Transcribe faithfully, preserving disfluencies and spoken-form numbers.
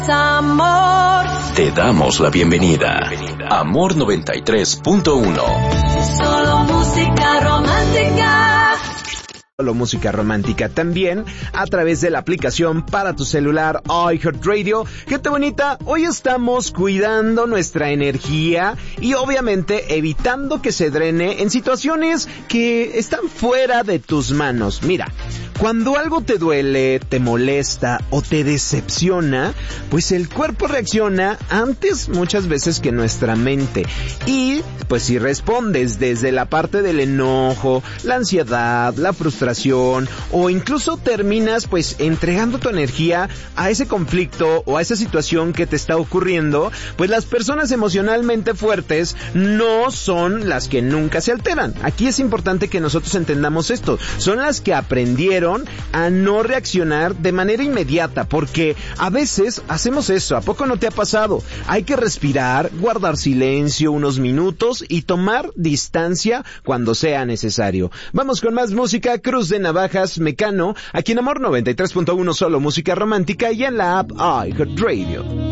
Amor. Te damos la bienvenida. Amor noventa y tres punto uno. Solo música romántica. Solo música romántica también a través de la aplicación para tu celular iHeartRadio. Gente bonita, hoy estamos cuidando nuestra energía y obviamente evitando que se drene en situaciones que están fuera de tus manos. Mira, cuando algo te duele, te molesta o te decepciona, pues el cuerpo reacciona antes muchas veces que nuestra mente. Y pues si respondes desde la parte del enojo, la ansiedad, la frustración o incluso terminas pues entregando tu energía a ese conflicto o a esa situación que te está ocurriendo, pues las personas emocionalmente fuertes no son las que nunca se alteran. Aquí es importante que nosotros entendamos esto. Son las que aprendieron a no reaccionar de manera inmediata, porque a veces hacemos eso. ¿A poco no te ha pasado? Hay que respirar, guardar silencio unos minutos y tomar distancia cuando sea necesario. Vamos con más música. Cruz de Navajas, Mecano, aquí en Amor noventa y tres punto uno, solo música romántica y en la app iHeartRadio.